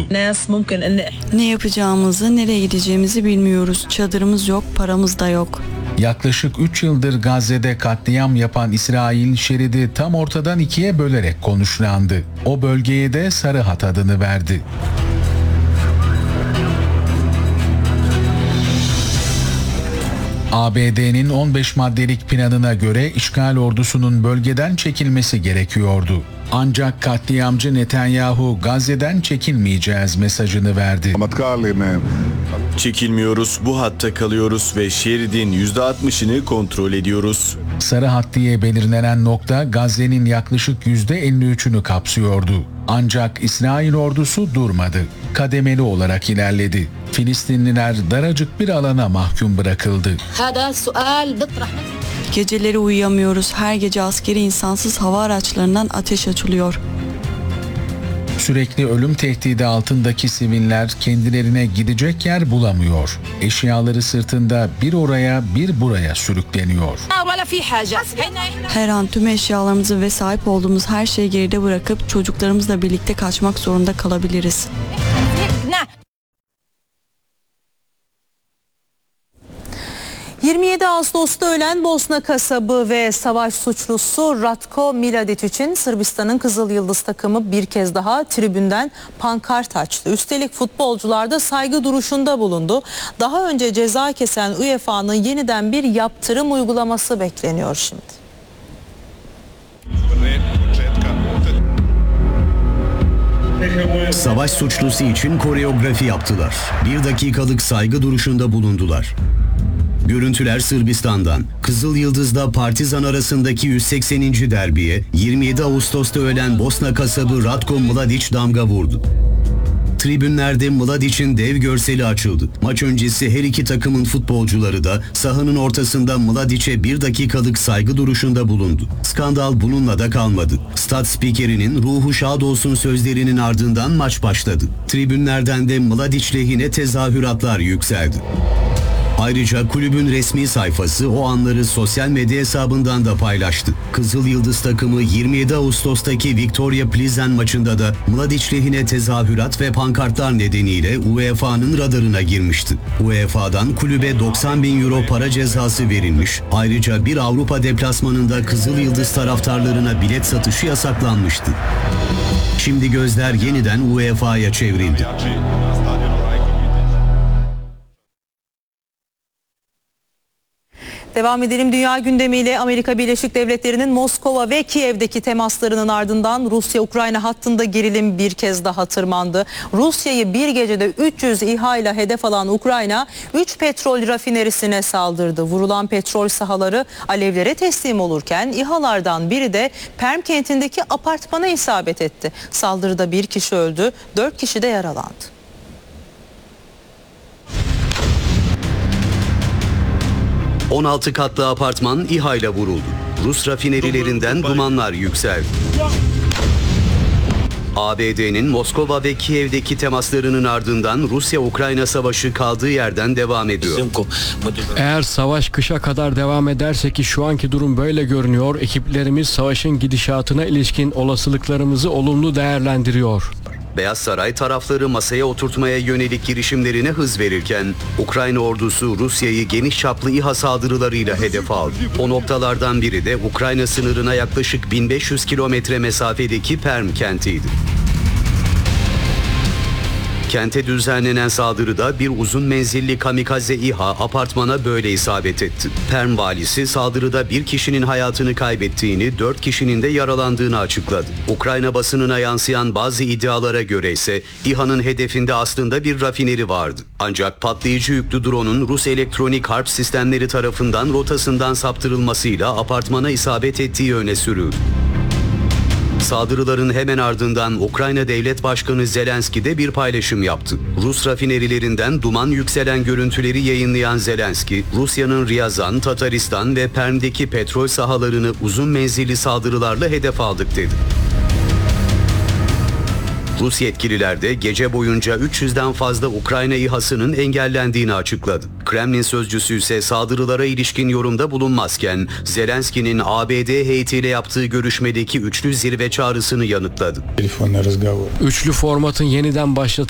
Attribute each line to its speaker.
Speaker 1: oldu.
Speaker 2: Ne yapacağımızı, nereye gideceğimizi bilmiyoruz. Çadırımız yok, paramız da yok.
Speaker 1: Yaklaşık 3 yıldır Gazze'de katliam yapan İsrail şeridi tam ortadan ikiye bölerek konuşlandı. O bölgeye de Sarı Hat adını verdi. ABD'nin 15 maddelik planına göre işgal ordusunun bölgeden çekilmesi gerekiyordu. Ancak katliamcı Netanyahu Gazze'den çekilmeyeceğiz mesajını verdi.
Speaker 3: Çekilmiyoruz, bu hatta kalıyoruz ve şeridin %60'ını kontrol ediyoruz.
Speaker 1: Sarı Hat diye belirlenen nokta Gazze'nin yaklaşık %53'ünü kapsıyordu. Ancak İsrail ordusu durmadı. Kademeli olarak ilerledi. Filistinliler daracık bir alana mahkum bırakıldı.
Speaker 2: Geceleri uyuyamıyoruz. Her gece askeri insansız hava araçlarından ateş açılıyor.
Speaker 1: Sürekli ölüm tehdidi altındaki siviller kendilerine gidecek yer bulamıyor. Eşyaları sırtında bir oraya bir buraya sürükleniyor.
Speaker 2: Her an tüm eşyalarımızı ve sahip olduğumuz her şeyi geride bırakıp çocuklarımızla birlikte kaçmak zorunda kalabiliriz.
Speaker 4: 27 Ağustos'ta ölen Bosna kasabı ve savaş suçlusu Ratko Mladić için Sırbistan'ın Kızıl Yıldız takımı bir kez daha tribünden pankart açtı. Üstelik futbolcular da saygı duruşunda bulundu. Daha önce ceza kesen UEFA'nın yeniden bir yaptırım uygulaması bekleniyor şimdi.
Speaker 5: Savaş suçlusu için koreografi yaptılar. 1 dakikalık saygı duruşunda bulundular. Görüntüler Sırbistan'dan. Kızıl Yıldız'da Partizan arasındaki 180. derbiye 27 Ağustos'ta ölen Bosna kasabı Ratko Mladić damga vurdu. Tribünlerde Mladić'in dev görseli açıldı. Maç öncesi her iki takımın futbolcuları da sahanın ortasında Mladić'e 1 dakikalık saygı duruşunda bulundu. Skandal bununla da kalmadı. Stat spikerinin "ruhu şad olsun" sözlerinin ardından maç başladı. Tribünlerden de Mladić lehine tezahüratlar yükseldi. Ayrıca kulübün resmi sayfası o anları sosyal medya hesabından da paylaştı. Kızıl Yıldız takımı 27 Ağustos'taki Victoria Plizen maçında da Mladić lehine tezahürat ve pankartlar nedeniyle UEFA'nın radarına girmişti. UEFA'dan kulübe 90.000 euro para cezası verilmiş. Ayrıca bir Avrupa deplasmanında Kızıl Yıldız taraftarlarına bilet satışı yasaklanmıştı. Şimdi gözler yeniden UEFA'ya çevrildi.
Speaker 4: Devam edelim dünya gündemiyle. Amerika Birleşik Devletleri'nin Moskova ve Kiev'deki temaslarının ardından Rusya-Ukrayna hattında gerilim bir kez daha tırmandı. Rusya'yı bir gecede 300 İHA ile hedef alan Ukrayna 3 petrol rafinerisine saldırdı. Vurulan petrol sahaları alevlere teslim olurken İHA'lardan biri de Perm kentindeki apartmana isabet etti. Saldırıda 1 kişi öldü, 4 kişi de yaralandı.
Speaker 5: 16 katlı apartman İHA ile vuruldu. Rus rafinerilerinden dumanlar yükseldi. ABD'nin Moskova ve Kiev'deki temaslarının ardından Rusya-Ukrayna savaşı kaldığı yerden devam ediyor.
Speaker 6: Eğer savaş kışa kadar devam ederse, ki şu anki durum böyle görünüyor, ekiplerimiz savaşın gidişatına ilişkin olasılıklarımızı olumlu değerlendiriyor.
Speaker 5: Beyaz Saray tarafları masaya oturtmaya yönelik girişimlerine hız verirken Ukrayna ordusu Rusya'yı geniş çaplı İHA saldırılarıyla hedef aldı. O noktalardan biri de Ukrayna sınırına yaklaşık 1500 kilometre mesafedeki Perm kentiydi. Kente düzenlenen saldırıda bir uzun menzilli kamikaze İHA apartmana böyle isabet etti. Perm valisi saldırıda 1 kişinin hayatını kaybettiğini, 4 kişinin de yaralandığını açıkladı. Ukrayna basınına yansıyan bazı iddialara göre ise İHA'nın hedefinde aslında bir rafineri vardı. Ancak patlayıcı yüklü drone'un Rus elektronik harp sistemleri tarafından rotasından saptırılmasıyla apartmana isabet ettiği öne sürüldü. Saldırıların hemen ardından Ukrayna Devlet Başkanı Zelenski de bir paylaşım yaptı. Rus rafinerilerinden duman yükselen görüntüleri yayınlayan Zelenski, Rusya'nın Ryazan, Tataristan ve Perm'deki petrol sahalarını uzun menzilli saldırılarla hedef aldık dedi. Rus yetkililer de gece boyunca 300'den fazla Ukrayna İHA'sının engellendiğini açıkladı. Kremlin sözcüsü ise saldırılara ilişkin yorumda bulunmazken Zelenski'nin ABD heyetiyle yaptığı görüşmedeki üçlü zirve çağrısını yanıtladı.
Speaker 6: Üçlü formatın yeniden başlatılması